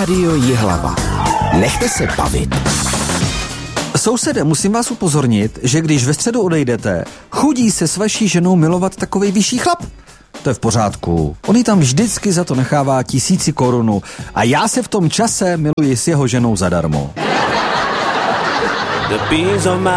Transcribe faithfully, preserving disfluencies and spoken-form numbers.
Rádio Jihlava. Nechte se bavit. Sousede, musím vás upozornit, že když ve středu odejdete, chodí se s vaší ženou milovat takovej vyšší chlap. To je v pořádku. On jí tam vždycky za to nechává tisíci korunu a já se v tom čase miluji s jeho ženou zadarmo.